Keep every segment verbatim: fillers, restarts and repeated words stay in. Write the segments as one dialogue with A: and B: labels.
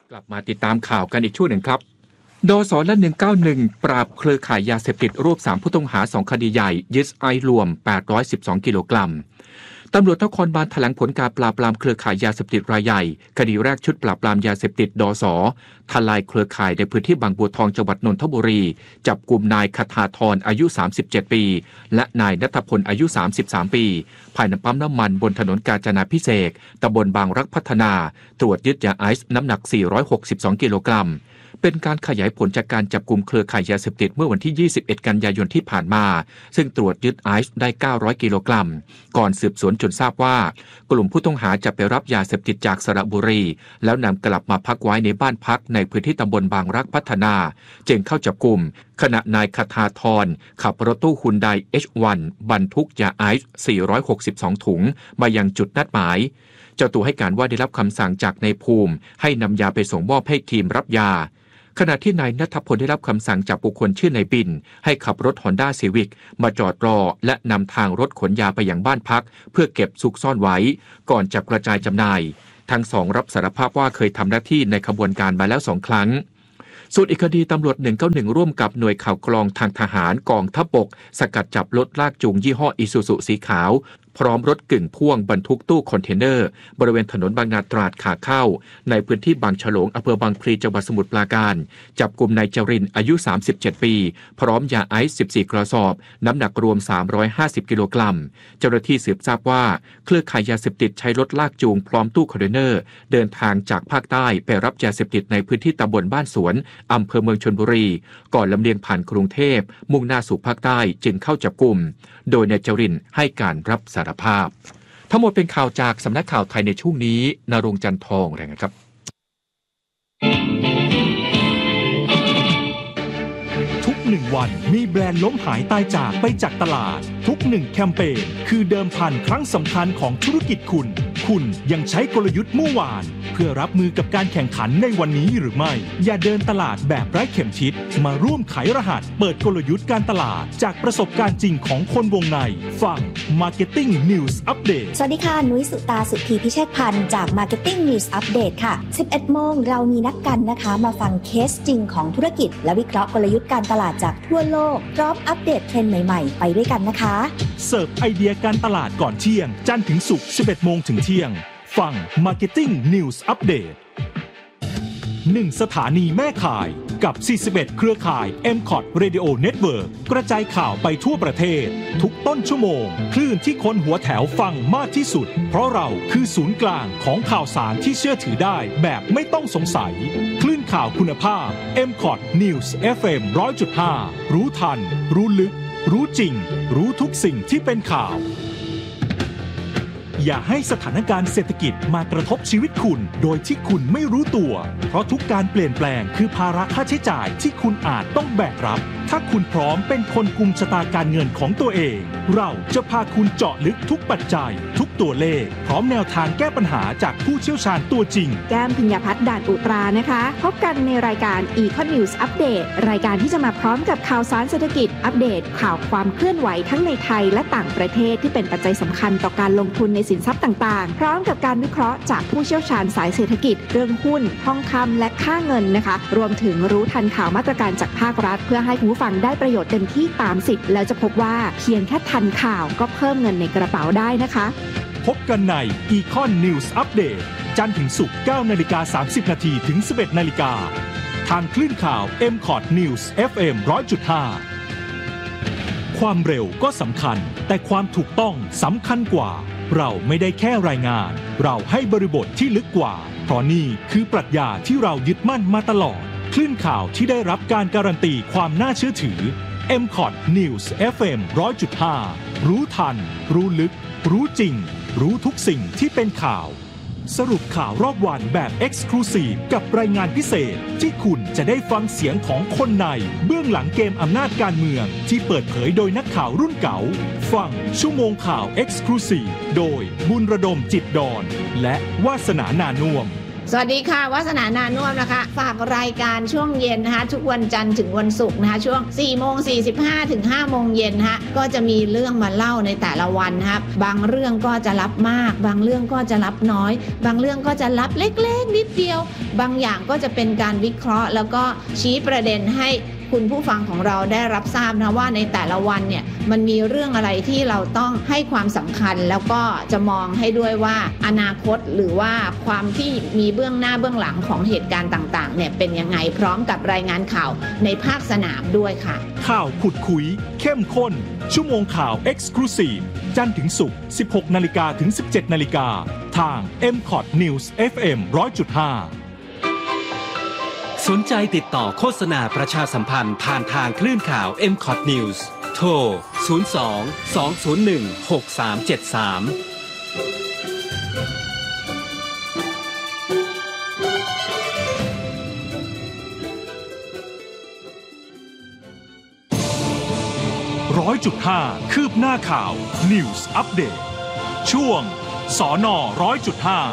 A: กลับมาติดตามข่าวกันอีกช่วงหนึ่งครับดสและหนึ่งเก้าหนึ่งปราบเครือข่ายยาเสพติดรวบสามผู้ต้องหาสองคดีใหญ่ยึดไอซ์รวมแปดร้อยสิบสองกิโลกรัมตำรวจนครบาลแถลงผลการปราบปรามเครือข่ายยาเสพติดรายใหญ่คดีแรกชุดปราบปรามยาเสพติดดสทลายเครือข่ายในพื้นที่บางบัวทองจังหวัดนนทบุรีจับกุมนายคทาธรอายุสามสิบเจ็ดปีและนายณัฐพลอายุสามสิบสามปีภายในปั๊มน้ำมันบนถนนกาญจนาภิเษกตำบลบางรักพัฒนาตรวจยึดยาไอซ์น้ำหนักสี่ร้อยหกสิบสองกิโลกรัมเป็นการขยายผลจากการจับกุมเครือข่ายยาเสพติดเมื่อวันที่ยี่สิบเอ็ดกันยายนที่ผ่านมาซึ่งตรวจยึดไอซ์ได้เก้าร้อยกิโลกรัมก่อนสืบสวนจนทราบว่ากลุ่มผู้ต้องหาจะไปรับยาเสพติดจากสระบุรีแล้วนำกลับมาพักไว้ในบ้านพักในพื้นที่ตำบลบางรักพัฒนาจึงเข้าจับกุมขณะนายคทาธรขับรถตู้ฮุนได เอช วัน บรรทุกยาไอซ์สี่ร้อยหกสิบสองถุงมายังจุดนัดหมายเจ้าตัวให้การว่าได้รับคำสั่งจากนายภูมิให้นำยาไปส่งมอบให้ทีมรับยาขณะที่นายณัฐพลได้รับคำสั่งจากบุคคลชื่อนายบินให้ขับรถ Honda Civic มาจอดรอและนำทางรถขนยาไปยังบ้านพักเพื่อเก็บซุกซ่อนไว้ก่อนจะกระจายจำหน่ายทั้งสองรับสารภาพว่าเคยทำหน้าที่ในขบวนการมาแล้วสองครั้งส่วนอีกคดีตำรวจหนึ่งเก้าหนึ่งร่วมกับหน่วยข่าวกรองทางทหารกองทัพบกสกัดจับรถลากจูงยี่ห้ออิซูซุสีขาวพร้อมรถกึ่งพ่วงบรรทุกตู้คอนเทนเนอร์บริเวณถนนบางนาตราดขาเข้าในพื้นที่บางฉลงอำเภอบางพลีจังหวัดสมุทรปราการจับกุมนายจรินอายุสามสิบเจ็ดปีพร้อมยาไอซ์สิบสี่กระสอบน้ำหนักรวมสามร้อยห้าสิบกิโลกรัมเจ้าหน้าที่สืบทราบว่าเครือข่ายยาเสพติดใช้รถลากจูงพร้อมตู้คอนเทนเนอร์เดินทางจากภาคใต้ไปรับยาเสพติดในพื้นที่ตำบลบ้านสวนอำเภอเมืองชลบุรีก่อนลำเลียงผ่านกรุงเทพมุ่งหน้าสู่ภาคใต้จึงเข้าจับกุมโดยนายจรินให้การรับสารภาพทั้งหมดเป็นข่าวจากสำนักข่าวไทยในช่วงนี้ณรงค์จันทองรายงานครับ
B: ทุกหนึ่งวันมีแบรนด์ล้มหายตายจากไปจากตลาดทุกหนึ่งแคมเปญคือเดิมพันครั้งสำคัญของธุรกิจคุณคุณยังใช้กลยุทธ์เมื่อวานเพื่อรับมือกับการแข่งขันในวันนี้หรือไม่อย่าเดินตลาดแบบไร้เข็มทิศมาร่วมไขรหัสเปิดกลยุทธ์การตลาดจากประสบการณ์จริงของคนวงในฟัง Marketing News Update
C: สวัสดีค่ะนุ้ยสุตาสุธีพิเชษพันธ์จาก Marketing News Update ค่ะ สิบเอ็ดโมงเรามีนัดกันนะคะมาฟังเคสจริงของธุรกิจและวิเคราะห์กลยุทธ์การตลาดจากทั่วโลกพร้อมอัปเดตเทรนด์ใหม่ๆไปด้วยกันนะคะ
B: เสิร์ฟไอเดียการตลาดก่อนเที่ยงจันทร์ถึงศุกร์ สิบเอ็ดโมงถึงเที่ยงฟัง Marketing News Update หนึ่งสถานีแม่ข่ายกับสี่สิบเอ็ดเครือข่าย เอ็ม คอท Radio Network กระจายข่าวไปทั่วประเทศทุกต้นชั่วโมงคลื่นที่คนหัวแถวฟังมากที่สุดเพราะเราคือศูนย์กลางของข่าวสารที่เชื่อถือได้แบบไม่ต้องสงสัยคลื่นข่าวคุณภาพ เอ็ม คอท News เอฟ เอ็ม หนึ่งร้อยจุดห้า รู้ทันรู้ลึกรู้จริงรู้ทุกสิ่งที่เป็นข่าวอย่าให้สถานการณ์เศรษฐกิจมากระทบชีวิตคุณโดยที่คุณไม่รู้ตัวเพราะทุกการเปลี่ยนแปลงคือภาระค่าใช้จ่ายที่คุณอาจต้องแบกรับถ้าคุณพร้อมเป็นคนกุมชะตาการเงินของตัวเองเราจะพาคุณเจาะลึกทุกปัจจัยทุกตัวเลขพร้อมแนวทางแก้ปัญหาจากผู้เชี่ยวชาญตัวจริง
D: แก้มพิญญาพัฒน์ด่านอุตรานะคะพบกันในรายการ Econ News Update รายการที่จะมาพร้อมกับข่าวสารเศรษฐกิจอัปเดตข่าวความเคลื่อนไหวทั้งในไทยและต่างประเทศที่เป็นปัจจัยสำคัญต่อการลงทุนในสินทรัพย์ต่างๆพร้อมกับการวิเคราะห์จากผู้เชี่ยวชาญสายเศรษฐกิจเรื่องหุ้นทองคำและค่าเงินนะคะรวมถึงรู้ทันข่าวมาตรการจากภาครัฐเพื่อให้ผู้ฟังได้ประโยชน์เต็มที่ตามสิทธิ์แล้วจะพบว่าเพียงแค่ทันข่าวก็เพิ่มเงินในกระเป๋าได้นะคะ
B: พบกันใน Econ News Update จันทร์ถึงศุกร์ เก้านาฬิกาสามสิบนาทีถึง สิบเอ็ดนาฬิกาทางคลื่นข่าว เอ็ม คอท News เอฟ เอ็ม หนึ่งร้อยจุดห้า ความเร็วก็สำคัญแต่ความถูกต้องสำคัญกว่าเราไม่ได้แค่รายงานเราให้บริบทที่ลึกกว่าเพราะนี่คือปรัชญาที่เรายึดมั่นมาตลอดคลื่นข่าวที่ได้รับการการันตีความน่าเชื่อถือ เอ็ม คอท News เอฟ เอ็ม หนึ่งร้อยจุดห้า รู้ทันรู้ลึกรู้จริงรู้ทุกสิ่งที่เป็นข่าวสรุปข่าวรอบวันแบบ Exclusive กับรายงานพิเศษที่คุณจะได้ฟังเสียงของคนในเบื้องหลังเกมอำนาจการเมืองที่เปิดเผยโดยนักข่าวรุ่นเก่าฟังชั่วโมงข่าว Exclusive โดยบุญระดมจิตดอนและวาสนานานุ่วม
E: สวัสดีค่ะวาสนานานุ่มนะคะฝากรายการช่วงเย็นนะคะทุกวันจันทร์ถึงวันศุกร์นะคะช่วง สี่โมงสี่สิบห้า ถึง ห้าโมงเย็นนะคะก็จะมีเรื่องมาเล่าในแต่ละวันนะคะบางเรื่องก็จะรับมากบางเรื่องก็จะรับน้อยบางเรื่องก็จะรับเล็กๆนิดเดียวบางอย่างก็จะเป็นการวิเคราะห์แล้วก็ชี้ประเด็นให้คุณผู้ฟังของเราได้รับทราบนะว่าในแต่ละวันเนี่ยมันมีเรื่องอะไรที่เราต้องให้ความสำคัญแล้วก็จะมองให้ด้วยว่าอนาคตหรือว่าความที่มีเบื้องหน้าเบื้องหลังของเหตุการณ์ต่างๆเนี่ยเป็นยังไงพร้อมกับรายงานข่าวในภาคสนามด้วยค่ะ
B: ข่าวขุดคุยเข้มข้นชั่วโมงข่าว Exclusive จันทร์ถึงศุกร์ สิบหกนาฬิกา ถึง สิบเจ็ดนาฬิกาทาง เอ็ม คอท News เอฟ เอ็ม หนึ่งร้อยจุดห้า
F: สนใจติดต่อโฆษณาประชาสัมพันธ์ผ่านทางคลื่นข่าว เอ็ม คอท News โทร ศูนย์ สอง สอง ศูนย์ หนึ่ง หก สาม เจ็ด สาม
B: ร้อยจุดห้าคืบหน้าข่าว News Update ช่วงสนร้อยจุดห้า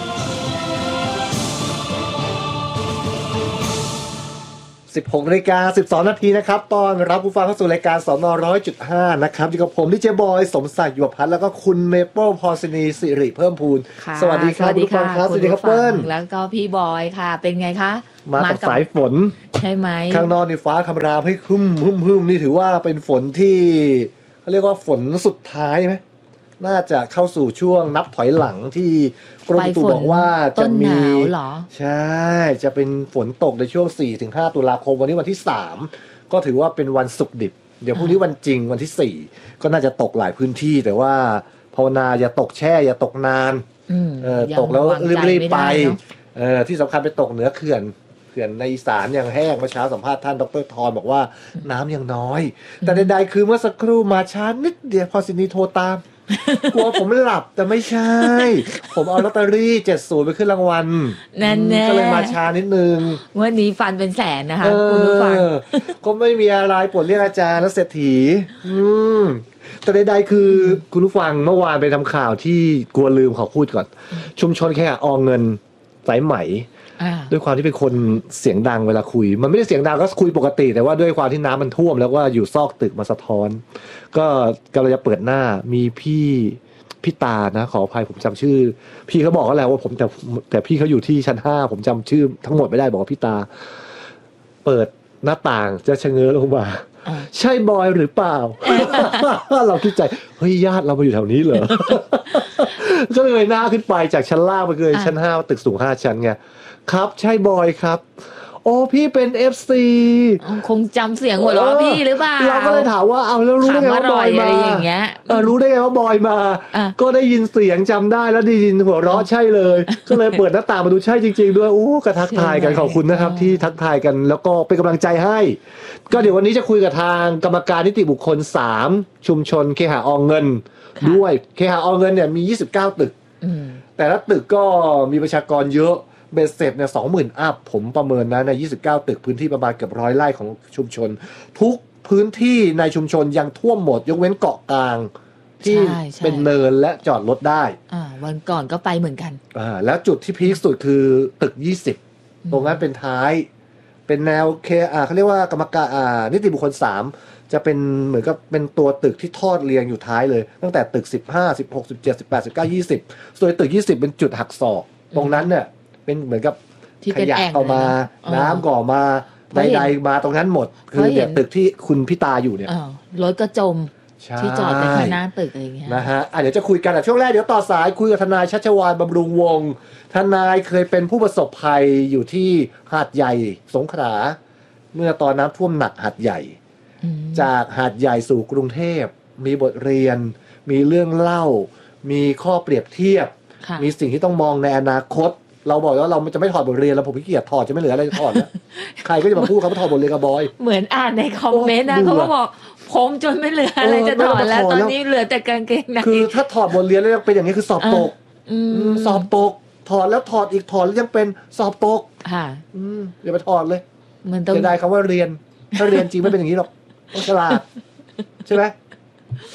G: สิบหกนาฬิกาสิบสองนาทีนะครับตอนรับผู้ฟังเข้าสู่รายการสนร้อยจุดห้านะครับอยู่กับผมดีเจบอยสมศักดิ์อยู่พัฒน์แล้วก็คุณเมเปิลพรศินีสิริเพิ่มพูนสวัสดีครับผู้ฟังครับสวัสดีครับเปิ้ล
H: แล้วก็พี่บอยค่ะเป็นไงคะ
G: มากับสายฝน
H: ใช่ไหม
G: ข้างนอกนี่ฟ้าคำรามให้ครึ้มหึ่มหึ่มนี่ถือว่าเป็นฝนที่เขาเรียกว่าฝนสุดท้ายไหมน่าจะเข้าสู่ช่วงนับถอยหลังที่กรมอุตุบอกว่าจะมีใช่จะเป็นฝนตกในช่วง สี่ถึงห้า ตุลาคมวันนี้วันที่สามก็ถือว่าเป็นวันศุกร์ดิบเดี๋ยวพรุ่งนี้วันจริงวันที่สี่ก็น่าจะตกหลายพื้นที่แต่ว่าภาวนาอย่าตกแช่อย่าตกนานเออตกแล้วรีบๆไปเออที่สำคัญไปตกเหนือเขื่อนเขื่อนในอีสานยังแห้งเมื่อเช้าสัมภาษณ์ท่านดร.ธรบอกว่าน้ำยังน้อยแต่ใดๆคือเมื่อสักครู่มาช้านิดเดียวพอสินีโทรตามกลัวผมหลับแต่ไม่ใช่ผมเอาลอตเตอรี่เจ็ดสิบไปขึ้นรางวัล
H: นั่นแน่
G: ก็เลยมาช้านิดนึง
H: วันนี้ฟันเป็นแสนนะคะคุณผู้ฟัง
G: ก็ไม่มีอะไรปวดเรียกอาจารย์และเศรษฐีอืมแต่ใดๆคือคุณผู้ฟังเมื่อวานไปทำข่าวที่กลัวลืมขอพูดก่อนชุมชนแค่อองเงินสายไหมด้วยความที่เป็นคนเสียงดังเวลาคุยมันไม่ได้เสียงดังก็คุยปกติแต่ว่าด้วยความที่น้ำมันท่วมแล้วว่าอยู่ซอกตึกมาสะท้อนก็กำลังจะเปิดหน้ามีพี่พี่ตานะขออภัยผมจำชื่อพี่เขาบอกแล้วว่าผมแต่แต่พี่เขาอยู่ที่ชั้นห้าผมจำชื่อทั้งหมดไม่ได้บอกว่าพี่ตาเปิดหน้าต่างจะชะเง้อลงมาใช่บอยหรือเปล่า เราคิดใจเฮ้ยญาติเรามาอยู่แถวนี้เหรอ ก็เลยหน้าขึ้นไปจากชั้นล่างไปเลยชั้นห้าตึกสูงห้าชั้นไงครับใช่บอยครับโอ้พี่เป็น เอฟ ซี
H: คงจำเสียงหัวเราะพี่หรือเปล่า
G: เราก็เลยถามว่าเอาแล้วรู้ได้ไงว่าบอยมา
H: อย่างเงี้ย
G: เออรู้ได้ไงว่าบอยมาก็ได้ยินเสียงจำได้แล้วได้ยินหัวเราะใช่เลยก็เลยเปิดหน้าต่างมาดูใช่จริงๆด้วยโอ้กระทักทายกันขอบคุณนะครับที่ทักทายกันแล้วก็เป็นกำลังใจให้ก็เดี๋ยววันนี้จะคุยกับทางกรรมการนิติบุคคลสามชุมชนเคหะอองเงินด้วยเคหะอองเงินเนี่ยมียี่สิบเก้าตึกแต่ละตึกก็มีประชากรเยอะเบสเซ็ตเนี่ย สองหมื่น อัพผมประเมินนะในยี่สิบเก้าตึกพื้นที่ประมาณเกือบร้อยไร่ของชุมชนทุกพื้นที่ในชุมชนยังท่วมหมดยกเว้นเกาะกลางที่เป็นเนินและจอดรถได้
H: อ่าวันก่อนก็ไปเหมือนกัน
G: อ่าแล้วจุดที่พีคสุดคือตึกยี่สิบตรงนั้นเป็นท้ายเป็นแนวเคอ่าเขาเรียกว่ากรรมการอ่านิติบุคคลสามจะเป็นเหมือนกับเป็นตัวตึกที่ทอดเรียงอยู่ท้ายเลยตั้งแต่ตึกสิบห้า สิบหก สิบเจ็ด สิบแปด สิบเก้า ยี่สิบส่วนตึกยี่สิบเป็นจุดหักศอกตรงนั้นเนี่ยเป็นเหมือนกับขยะเข้ามาน้ำก่อมาใดๆมาตรงนั้นหมดคือเนี่ยตึกที่คุณพี่ตาอยู่เนี่ย
H: รถก็จมที่จอดในข้างหน้าตึกอะไรอย่างเงี้ย
G: นะฮะเดี๋ยวจะคุยกันอ่ะช่วงแรกเดี๋ยวต่อสายคุยกับทนายชัชวาลบำรุงวงศ์ทนายเคยเป็นผู้ประสบภัยอยู่ที่หาดใหญ่สงขลาเมื่อตอนน้ำท่วมหนักหาดใหญ่จากหาดใหญ่สู่กรุงเทพมีบทเรียนมีเรื่องเล่ามีข้อเปรียบเทียบมีสิ่งที่ต้องมองในอนาคตเราบอกว่าเราจะไม่ถอดบทเรียนแล้วผมขี้เกียจถอดจะไม่เหลืออะไรจะถอดแล้วใครก็จะมาพูดเขาถอดบทเรียนกับบอย
H: เหมือนอ่านในคอมเมนต์นะเขาก็บอกผมจนไม่เหลืออะไรจะถอดแล้วตอนนี้เหลือแต่กางเกงใน
G: คือถ้าถอดบทเรียนแล้วยังเป็นอย่างนี้คือสอบตกสอบตกถอดแล้วถอดอีกถอดแล้วยังเป็นสอบตก
H: ค่ะ
G: อย่าไปถอดเลย
H: มัน
G: ต้องจะได้คำว่าเรียนถ้าเรียนจริงไม่เป็นอย่างนี้หรอกต้องฉลาดใช่ไหม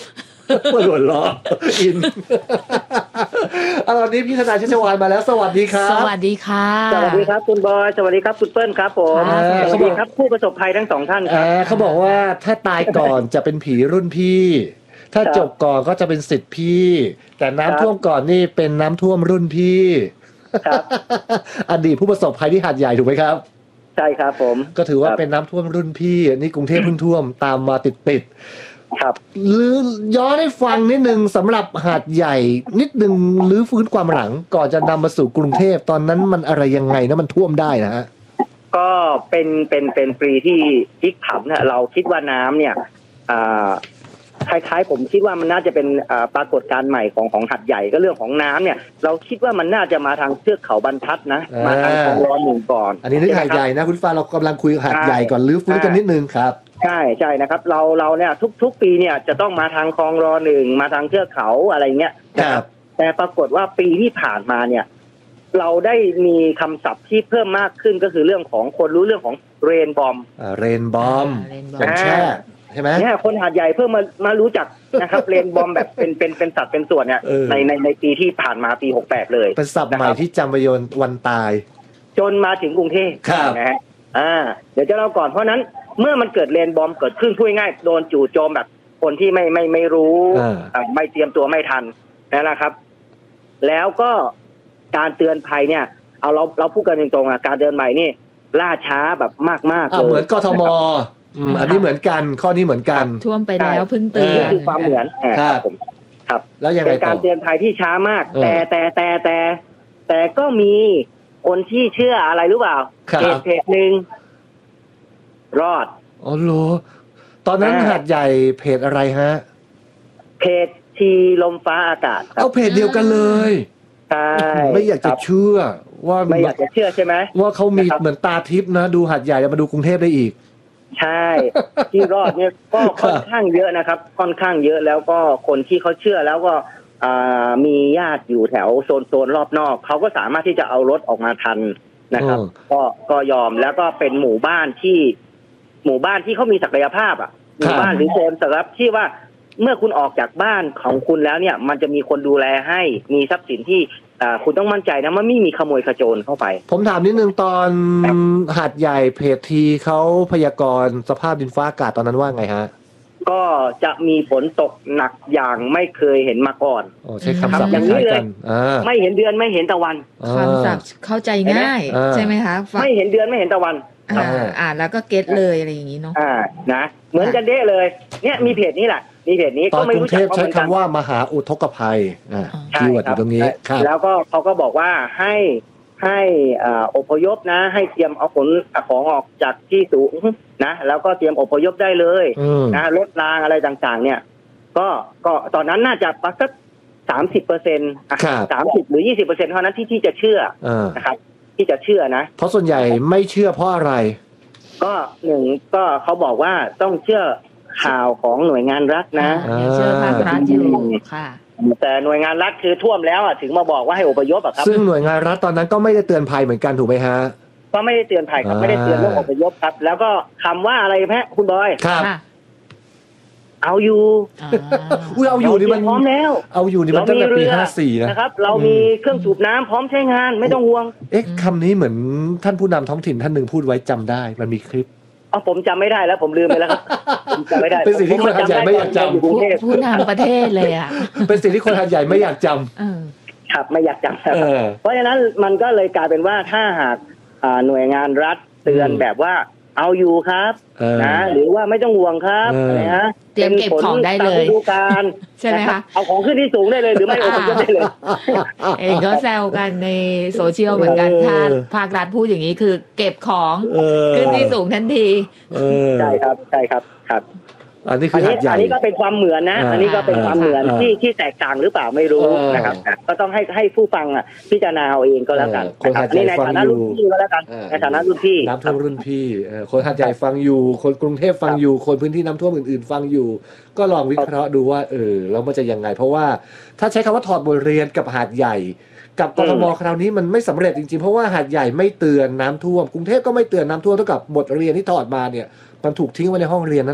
G: เปิดหัวล้ออินเอาตอนนี้พี่ทนายชัชวาลมาแล้วสวัสดีครับ
H: สวัสดีค่ะ
I: สวัสดีครับคุณบอยสวัสดีครับคุณเปิ้ลครับผมสวัสดีครับผู้ประสบภัยทั้งสองท่านครับ
G: เขาบอกว่าถ้าตายก่อนจะเป็นผีรุ่นพี่ถ้าจบก่อนก็จะเป็นศิษย์พี่แต่น้ำท่วมก่อนนี่เป็นน้ำท่วมรุ่นพี่อดีตผู้ประสบภัยที่หาดใหญ่ถูกไหมครับ
I: ใช่ครับผม
G: ก็ถือว่าเป็นน้ำท่วมรุ่นพี่นี่กรุงเทพเพิ่งท่วมตามมาติดๆ
I: ครับ
G: หรือย้อนให้ฟังนิดนึงสำหรับหาดใหญ่นิดนึงหรือฟื้นความหลังก่อนจะนำมาสู่กรุงเทพตอนนั้นมันอะไรยังไงนะมันท่วมได้นะฮะ
I: ก็เป็นเป็นเป็นปีที่พลิกผันนะเราคิดว่าน้ำเนี่ยอ่าคล้ายๆผมคิดว่ามันน่าจะเป็นปรากฏการณ์ใหม่ของของหาดใหญ่ก็เรื่องของน้ำเนี่ยเราคิดว่ามันน่าจะมาทางเทือกเขาบรรทัดนะมาทางคลองรอหนึ่งก่อน
G: อันนี้นึกหาดใหญ่นะคุณฟ้าเรากำลังคุยหาดใหญ่ก่อนลื้อฟื้นกันนิดนึงครับ
I: ใช่ใช่นะครับเราเราเนี่ยทุกทุกปีเนี่ยจะต้องมาทางคลองรอหนึ่งมาทางเทือกเขาอะไรเงี้ย
G: ครับ
I: แต่ปรากฏว่าปีที่ผ่านมาเนี่ยเราได้มีคำศัพท์ที่เพิ่มมากขึ้นก็คือเรื่องของคนรู้เรื่องของเรนบอม
G: เรนบอมอย่างแช่ใช่ไหม
I: เนี่ยคนหาดใหญ่เพิ่มมามารู้จักนะครับเรนบอมแบบเป็นเป็นเป็นสัตว์เป็นส่วนเนี่ยในในในปีที่ผ่านมาปีหกสิบแปดเลย
G: เป็นศัพท์ใหม่ที่จำประโยชน์วันตาย
I: จนมาถึงกรุงเทพนะฮะอ่าเดี๋ยวจะเล่าก่อนเพราะนั้นเมื่อมันเกิดเรนบอมเกิดขึ้นพูดง่ายโดนจู่โจมแบบคนที่ไม่ไม่ไม่รู้ไม่เตรียมตัวไม่ทันนะครับแล้วก็การเตือนภัยเนี่ยเอาเราเราพูดกันตรงๆอ่ะการเตือนภัยนี่ล่าช้าแบบมากๆเลย
G: เหมือนกทมอันนี้เหมือนกันข้อนี้เหมือนกัน
H: ท่วมไปแล้วเพิ่งเตือน
I: คือความเหมือน
G: ครับผม
I: ครับ
G: แล้วยังไงต่อ
I: เป็นการเตือนภัยที่ช้ามากแต่แต่แต่แต่แต่ก็มีคนที่เชื่ออะไรรู้เปล่าเพจเพจหนึ่งรอด
G: อ๋อเหรอตอนนั้นหาดใหญ่เพจอะไรฮะ
I: เพจทีลมฟ้าอากาศ
G: เอาเพจเดียวกันเลย
I: ใช่
G: ไม่อยากจะเชื่อว่า
I: ไม่อยากจะเชื่อใช่ไหม
G: ว่าเขามีเหมือนตาทิพย์นะดูหาดใหญ่แล้วมาดูกรุงเทพได้อีก
I: ใช่ที่รอดเนี่ยก็ค่อนข้างเยอะนะครับค่อนข้างเยอะแล้วก็คนที่เขาเชื่อแล้วก็มีญาติอยู่แถวโซนโซนรอบนอกเขาก็สามารถที่จะเอารถออกมาทันนะครับก็ก็ยอมแล้วก็เป็นหมู่บ้านที่หมู่บ้านที่เขามีศักยภาพอ่ะหมู่บ้านหรือโซนสำหรับที่ว่าเมื่อคุณออกจากบ้านของคุณแล้วเนี่ยมันจะมีคนดูแลให้มีทรัพย์สินที่คุณต้องมั่นใจนะว่าไม่มีขโมยขโจรเข้าไป
G: ผมถามนิดนึงตอนหาดใหญ่เพจทีเขาพยากรณ์สภาพดินฟ้าอากาศตอนนั้นว่าไงฮะ
I: ก็จะมีฝนตกหนักอย่างไม่เคยเห็นมาก่อน
G: โอ้ใช้คำศัพท์อย่างนี้เลย
I: ไม่เห็นเดือนไม่เห็นตะวัน
H: คำศัพท์เข้าใจง่ายใช่ไหมคะ
I: ไม่เห็นเดือนไม่เห็นตะวัน
H: อ่าแล้วก็เก็ตเลยอะไรอย่างนี้เนาะ
I: อ่านะเหมือนกันเด้เลยเนี่ยมีเพจนี้แหละมีเพจนี้
G: ก็ไม่รู้จักใช้คำว่ามหาอุทกภัยอ่าคีย์เวิร์ดอยู่ตรงนี้
I: แล้วก็เขาก็บอกว่าให้ให้อ่าอพยพนะให้เตรียมเอาขนของออกจากที่สูงนะแล้วก็เตรียมอพยพได้เลยนะรถรางอะไรต่างๆเนี่ยก็ก็ตอนนั้นน่าจะประมาณสามสิบเปอร์เซ็นต์สามสิบหรือยี่สิบเปอร์เซ็นต์เท่านั้นที่ที่จะเชื่อนะครับที่จะเชื่อนะ
G: เพราะส่วนใหญ่ไม่เชื่อเพราะอะไร
I: ก็หนึ่งก็เขาบอกว่าต้องเชื่อข่าวของหน่วยงานรัฐนะ
H: เชื่อภาครัฐอยู่ค่ะ
I: แต่หน่วยงานรัฐคือท่วมแล้วอ่ะถึงมาบอกว่าให้อพยพอ่ะครับ
G: ซึ่งหน่วยงานรัฐตอนนั้นก็ไม่ได้เตือนภัยเหมือนกันถูกไหมฮะ
I: ก็ไม่ได้เตือนภัยครับไม่ได้เตือนเรื่องอพยพครับแล้วก็คำว่าอะไรแพะคุณบอย
G: ครับ
I: เอาอยู่
G: อุ้ยเอาอยู่นี่มัน
I: พร้อมแล้ว
G: เอาอยู่นี่มันตั้งแต่ปีห้าสี่
I: นะครับเรามีเครื่องสูบน้ำพร้อมใช้งานไม่ต้องห่วง
G: เอ๊ะคำนี้เหมือนท่านผู้นำท้องถิ่นท่านหนึ่งพูดไว้จำได้มันมีคลิป
I: อ๋อผมจำไม่ได้แล้วผมลืมไปแล้วครับผมจำไม่ได้
G: เป็นสิ่งที่คนหาดใหญ่ไม่อยากจำ
H: ผู้นำประเทศเลยอ่ะ
G: เป็นสิ่งที่คนหาดใหญ่ไม่อยากจ
I: ำครับไม่อยากจำเพราะฉะนั้นมันก็เลยกลายเป็นว่าถ้าหากหน่วยงานรัฐเตือนแบบว่าเอาอยู่ครับนะหรือว่าไม่ต้องห่วงครับนะฮะ
H: เตรียมเก็บของได้เลย
I: ดูการ
H: ใช่ไหมคะ
I: เอาของขึ้นที่สูงได้เลยหรือไม่เอาขึ้นได้เลย
H: เองก็แซวกันในโซเชียลเหมือนกันถ้าภาครัฐพูดอย่างนี้คือเก็บของขึ้นที่สูงทันที
I: ใช่ครับใช่ครับครับ
G: อันนี้คือหาดใหญ่
I: อันนี้ก็เป็นความเหมือนนะอันนี้ก็เป็นความเหมือนที่ที่แตกต่างหรือเปล่าไม่รู้นะครับก็ต้องให้ให้ผู้ฟังอ่ะพิจารณาเอาเองก็แล้วกันนี่ในฐานะรุ่นพี่ก็แล้วกันในฐานะรุ่นพี่
G: น้ำท่วมรุ่นพี่คนหาดใหญ่ฟังอยู่คนกรุงเทพฟังอยู่คนพื้นที่น้ำท่วมอื่นๆฟังอยู่ก็ลองวิเคราะห์ดูว่าเออแล้วมันจะยังไงเพราะว่าถ้าใช้คำว่าถอดบทเรียนกับหาดใหญ่กับกทมคราวนี้มันไม่สำเร็จจริงๆเพราะว่าหาดใหญ่ไม่เตือนน้ำท่วมกรุงเทพก็ไม่เตือนน้ำท่วมเท่ากับบทเรียนที่ถอดมาเนี่ยมันถูกทิ้งไว้ในห้องเรียนนั่นแหละ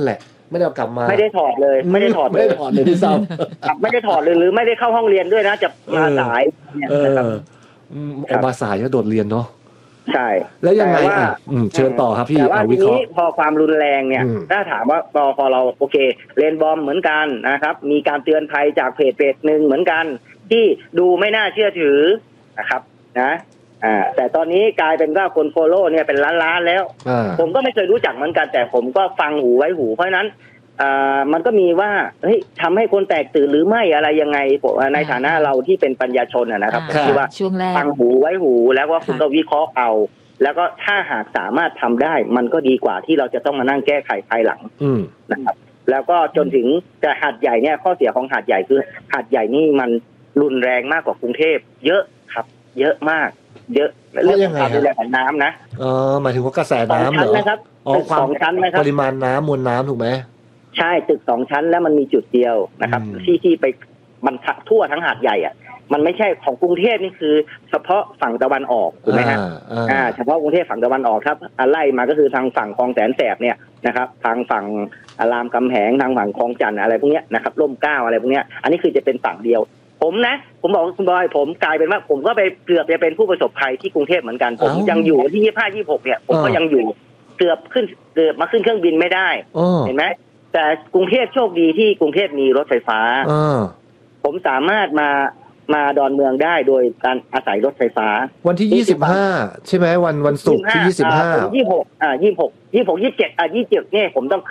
G: ไม่ได้เอากลับมา
I: ไม่ได้ถอดเลยไม่ได้ถอด
G: ไม่ได้ถอดเลยที่ซ้ำ
I: ไม่ได้ถอดเลยหรือไม่ได้เข้าห้องเรียนด้วยนะจะมาสายเนี่ยนะครับ
G: ออกมาสายก็โดดเรียนเนาะ
I: ใช่
G: แล้วยังไงอ่ะเชิญต่อครับพี่
I: แต่ว่าทีนี้พอความรุนแรงเนี่ยถ้าถามว่าพอพอเราโอเคเลนบอมเหมือนกันนะครับมีการเตือนภัยจากเพจเพจหนึ่งเหมือนกันที่ดูไม่น่าเชื่อถือนะครับนะอ่าแต่ตอนนี้กลายเป็นว่าคนโฟโล่เนี่ยเป็นล้านๆแล้วผมก็ไม่เคยรู้จักเหมือนกันแต่ผมก็ฟังหูไว้หูเพราะฉะนั้นอ่ามันก็มีว่าเฮ้ยทำให้คนแตกตื่นหรือไม่อะไรยังไงในฐานะเราที่เป็นปัญญาชนนะครับที่ว่าฟังหูไว้หูแล้วว่าคุณก็วิเคราะห์เอาแล้วก็ถ้าหากสามารถทำได้มันก็ดีกว่าที่เราจะต้องมานั่งแก้ไขภายหลังนะครับแล้วก็จนถึงแต่หาดใหญ่เนี่ยข้อเสียของหาดใหญ่คือหาดใหญ่นี่มันรุนแรงมากกว่ากรุงเทพเยอะครับเยอะมากเยอะเรื่องความรุนแรงของน้ำนะ
G: อ๋อหมายถึงว่ากระแสน้ำเหรอ
I: นะครับตึกสองชั้นนะครับ
G: ปริมาณน้ำมวลน้ำถูกไหม
I: ใช่ตึกสองชั้นแล้วมันมีจุดเดียวนะครับที่ที่ไปมันทั่วทั้งหาดใหญ่อ่ะมันไม่ใช่ของกรุงเทพนี่คือเฉพาะฝั่งตะวันออกถูกไหมฮะอ่าเฉพาะกรุงเทพฝั่งตะวันออกครับไล่มาก็คือทางฝั่งคลองแสนแสบเนี่ยนะครับทางฝั่งอารามกำแหงทางฝั่งคลองจันทร์อะไรพวกเนี้ยนะครับร่มเกล้าอะไรพวกเนี้ยอันนี้คือจะเป็นฝั่งเดียวผมนะผมบอกคุณบอยผมกลายเป็นว่าผมก็ไปเกือบจะเป็นผู้ประสบภัยที่กรุงเทพเหมือนกันผมยังอยู่ที่ยี่สิบห้า ยี่สิบหกเนี่ยผมก็ยังอยู่เกือบขึ้นเกือบมาขึ้นเครื่องบินไม่ได้เห็นไหมแต่กรุงเทพโชคดีที่กรุงเทพมีรถไฟฟ้าผมสามารถมามาดอนเมืองได้โดยการอาศัยรถไฟฟ้า
G: วันที่ยี่สิบห้าใช่ไหมวันวันศุกร์ที่ยี่สิบห้า
I: ยี่สิบหกอ่ายี่สิบหก ยี่สิบหก ยี่สิบเจ็ดอ่ายี่สิบเจ็ดเนี่ยผมต้อง